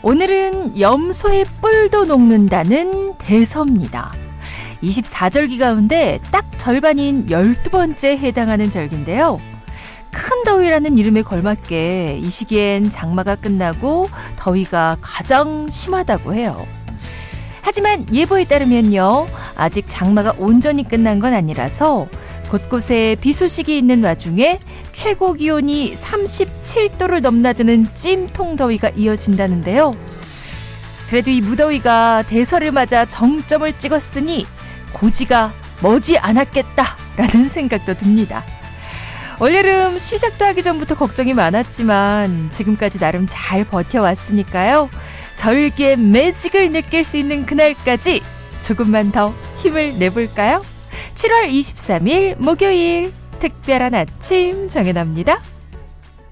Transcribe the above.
오늘은 염소의 뿔도 녹는다는 대서입니다. 24절기 가운데 딱 절반인 12번째에 해당하는 절기인데요. 큰 더위라는 이름에 걸맞게 이 시기엔 장마가 끝나고 더위가 가장 심하다고 해요. 하지만 예보에 따르면요, 아직 장마가 온전히 끝난 건 아니라서 곳곳에 비 소식이 있는 와중에 최고 기온이 37도를 넘나드는 찜통 더위가 이어진다는데요. 그래도 이 무더위가 대설을 맞아 정점을 찍었으니 고지가 머지 않았겠다라는 생각도 듭니다. 올여름 시작도 하기 전부터 걱정이 많았지만 지금까지 나름 잘 버텨왔으니까요. 절기의 매직을 느낄 수 있는 그날까지 조금만 더 힘을 내볼까요? 7월 23일 목요일 특별한 아침 정연아입니다.